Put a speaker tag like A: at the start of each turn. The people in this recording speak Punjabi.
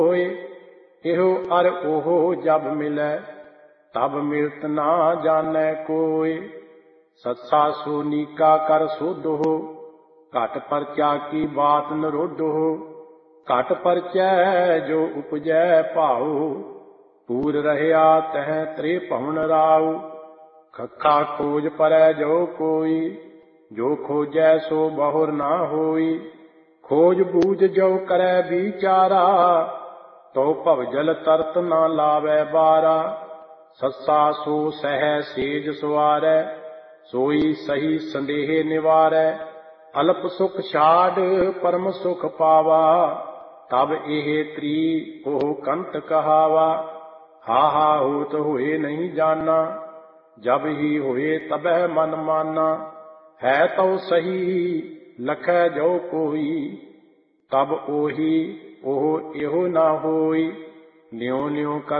A: ਹੋਏ। ਇਹੋ ਅਰ ਉਹੋ ਜਬ ਮਿਲੈ, ਤਬ ਮਿਲਤ ਨਾ ਜਾਣੈ ਕੋਇ। ਸੱਸਾ ਸੋਨੀਕਾ ਕਰ ਸੁਧ ਹੋ, ਘਟ ਪਰਚਾ ਕੀ ਬਾਤ ਨਿਰੁੱਧ ਹੋ। ਘਟ ਪਰਚੈ ਜੋ ਉਪਜੈ ਭਾਉ, ਪੂਰ ਰਹਿਆ ਤਹਿ ਤ੍ਰੇ ਭਵਨ ਰਾਉ। ਖੱਖਾ ਖੋਜ ਪਰੈ ਜੋ ਕੋਈ, ਜੋ ਖੋਜੈ ਸੋ ਬਹੁਰ ਨਾ ਹੋਈ। ਖੋਜ ਬੂਝ ਜੋ ਕਰੈ ਵਿਚਾਰਾ, ਤੋ ਭਵਜਲ ਤਰਤ ਨਾ ਲਾਵੈ ਬਾਰਾ। ਸੱਸਾ ਸੋ ਸਹਿ ਸੇਜ ਸਵਾਰੈ, ਸੋਈ ਸਹੀ ਸੰਦੇਹ ਨਿਵਾਰੈ। ਅਲਪ ਸੁਖ ਛਾੜ ਪਰਮ ਸੁਖ ਪਾਵਾ, ਤਬ ਇਹ ਤ੍ਰੀ ਉਹ ਕੰਤ ਕਹਾਵਾ। ਹਾਹਾ ਹੋਤ ਹੋਏ ਨਹੀਂ ਜਾਨਾ, ਜਬ ਹੀ ਹੋਏ ਤਬੈ ਮਨ ਮਾਨਾ। ਹੈ ਤਉ ਸਹੀ ਲਖੈ ਜੋ ਕੋਈ, ਤਬ ਉਹੀ ਉਹ ਇਹੋ ਨਾ ਹੋਈ। ਨਿਉ ਨਿਉ ਕਰ